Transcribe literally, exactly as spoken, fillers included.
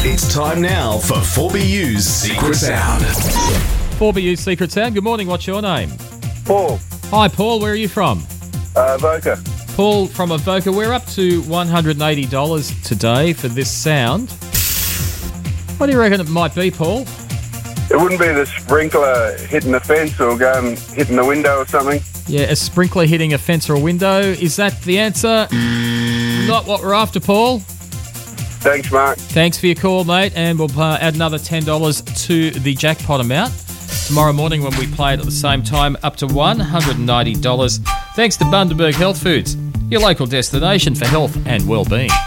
It's time now for four B U's Secret Sound. four B U's Secret Sound. Good morning. What's your name? Paul, Hi, Paul. Where are you from? uh, Voca. Paul from Avoca. We're up to one hundred eighty dollars today for this sound. What do you reckon it might be, Paul? It wouldn't be the sprinkler hitting the fence or going hitting the window or something. Yeah, a sprinkler hitting a fence or a window. Is that the answer? Not what we're after, Paul. Thanks, Mark. Thanks for your call, mate. And we'll uh, add another ten dollars to the jackpot amount tomorrow morning when we play it at the same time, up to one hundred ninety dollars. Thanks to Bundaberg Health Foods, your local destination for health and well-being.